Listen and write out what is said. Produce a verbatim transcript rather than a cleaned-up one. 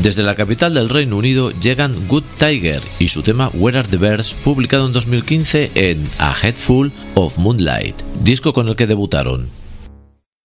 Desde la capital del Reino Unido llegan Good Tiger y su tema Where Are the Birds, publicado en dos mil quince en A Head Full of Moonlight, disco con el que debutaron.